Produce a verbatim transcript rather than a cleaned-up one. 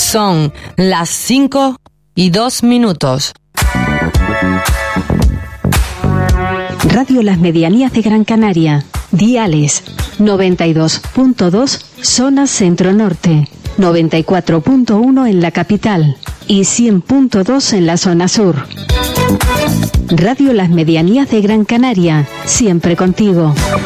Son las cinco y dos minutos. Radio Las Medianías de Gran Canaria. Diales noventa y dos punto dos, zona centro-norte, noventa y cuatro punto uno en la capital y cien punto dos en la zona sur. Radio Las Medianías de Gran Canaria, siempre contigo.